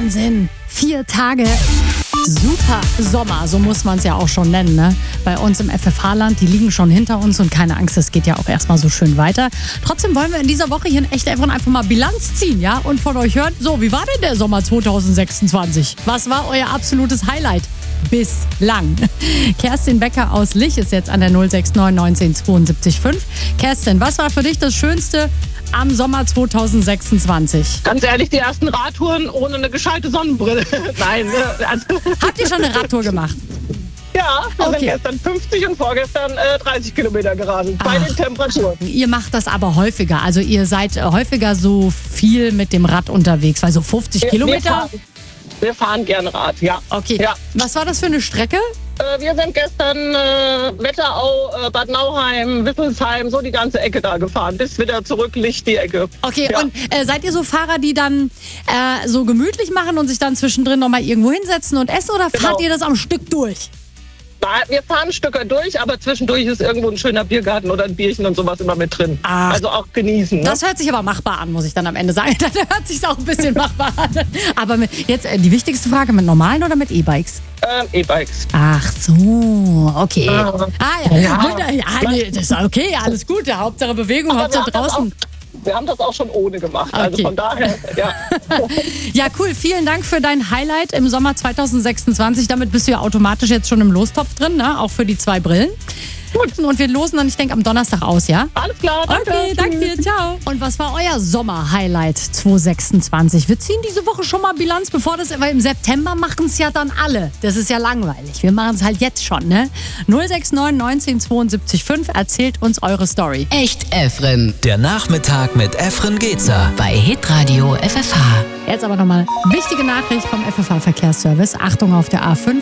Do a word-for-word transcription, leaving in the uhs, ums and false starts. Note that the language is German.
Wahnsinn. Vier Tage. Super Sommer, so muss man es ja auch schon nennen, ne? Bei uns im F F H-Land, die liegen schon hinter uns und keine Angst, es geht ja auch erstmal so schön weiter. Trotzdem wollen wir in dieser Woche hier in Echt Efren einfach mal Bilanz ziehen, ja? Und von euch hören, so, wie war denn der Sommer zwanzig sechsundzwanzig? Was war euer absolutes Highlight? Bislang. Kerstin Becker aus Lich ist jetzt an der null sechs neun neunzehn zweiundsiebzig fünf. Kerstin, was war für dich das Schönste am Sommer zwanzig sechsundzwanzig? Ganz ehrlich, die ersten Radtouren ohne eine gescheite Sonnenbrille. Nein. Also Habt ihr schon eine Radtour gemacht? Ja, wir Okay. sind gestern fünfzig und vorgestern äh, dreißig Kilometer geradelt. Bei Ach. den Temperaturen. Ihr macht das aber häufiger. Also ihr seid häufiger so viel mit dem Rad unterwegs, weil so fünfzig Wir, wir, Kilometer. fahren, wir fahren gerne Rad, ja. Okay. Ja. Was war das für eine Strecke? Äh, wir sind gestern äh, Wetterau, äh, Bad Nauheim, Wittelsheim, so die ganze Ecke da gefahren. Bis wieder zurück, Licht die Ecke. Okay, Ja. und äh, seid ihr so Fahrer, die dann äh, so gemütlich machen und sich dann zwischendrin nochmal irgendwo hinsetzen und essen oder Genau. fahrt ihr das am Stück durch? Na, wir fahren Stücke durch, aber zwischendurch ist irgendwo ein schöner Biergarten oder ein Bierchen und sowas immer mit drin. Ach. Also auch genießen. Ne? Das hört sich aber machbar an, muss ich dann am Ende sagen. Dann hört sich auch ein bisschen machbar an. Aber mit, jetzt äh, die wichtigste Frage, mit normalen oder mit E-Bikes? Ähm, E-Bikes. Ach so, okay. Ah. Ah ja, Ja. Gut, äh, ja nee, das ist okay, alles gut. Hauptsache Bewegung, Aber Hauptsache wir haben das draußen. Auch, wir haben das auch schon ohne gemacht. Also Okay. von daher, ja. Ja, cool. Vielen Dank für dein Highlight im Sommer zwanzig sechsundzwanzig. Damit bist du ja automatisch jetzt schon im Lostopf drin, ne? Auch für die zwei Brillen. Gut. Und wir losen dann, ich denke, am Donnerstag aus, ja? Alles klar, danke. Okay, danke dir, ciao. Und was war euer Sommer-Highlight zwanzig sechsundzwanzig? Wir ziehen diese Woche schon mal Bilanz, bevor das, weil im September machen es ja dann alle. Das ist ja langweilig. Wir machen es halt jetzt schon, ne? null sechs neun neunzehn zweiundsiebzig fünf, erzählt uns eure Story. Echt Efren. Der Nachmittag mit Efren Gezer. Bei Hitradio F F H. Jetzt aber nochmal wichtige Nachricht vom F F H Verkehrsservice. Achtung auf der A fünf.